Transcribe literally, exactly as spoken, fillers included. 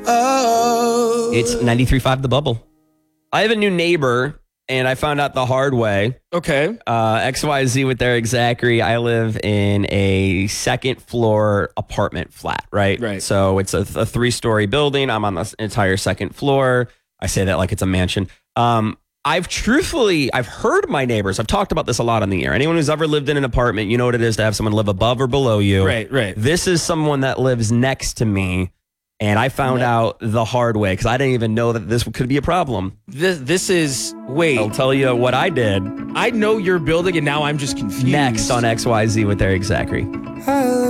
Oh. It's ninety-three point five The Bubble. I have a new neighbor, and I found out the hard way. Okay. Uh, X Y Z with Eric Zachary. I live in a second floor apartment flat, right? Right. So it's a, a three story building. I'm on the entire second floor. I say that like it's a mansion. Um, I've truthfully, I've heard my neighbors. I've talked about this a lot on the air. Anyone who's ever lived in an apartment, you know what it is to have someone live above or below you. Right, right. This is someone that lives next to me. And I found Yeah. out the hard way because I didn't even know that this could be a problem. This this is wait. I'll tell you what I did I know your building, and now I'm just confused. next on X Y Z with Eric Zachary.